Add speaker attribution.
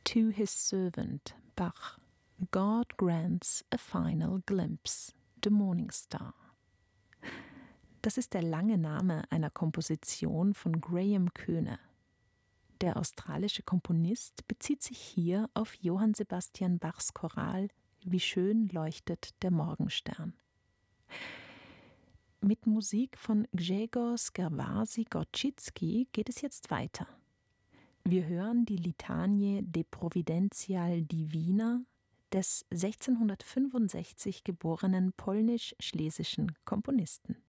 Speaker 1: To his servant, Bach, God grants a final glimpse, the morning star. Das ist der lange Name einer Komposition von Graham Köhne. Der australische Komponist bezieht sich hier auf Johann Sebastian Bachs Choral Wie schön leuchtet der Morgenstern. Mit Musik von Grzegorz Scerwasi-Gorczycki geht es jetzt weiter. Wir hören die Litanie de Providential Divina des 1665 geborenen polnisch-schlesischen Komponisten.